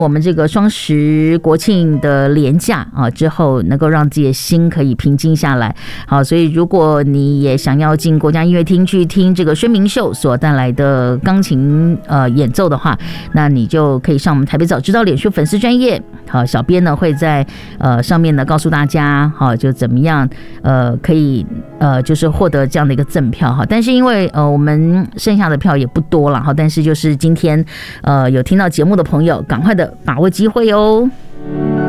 我们这个双十国庆的连假啊之后，能够让自己的心可以平静下来。好，所以如果你也想要进国家音乐厅去听这个宣明秀所带来的钢琴演奏的话，那你就可以上我们台北早知道脸书粉丝专页。好，小编呢会在上面呢告诉大家，好，就怎么样可以就是获得这样的一个赠票哈。但是因为我们剩下的票也不多了哈，但是就是今天有听到节目的朋友，赶快的把握机会哦。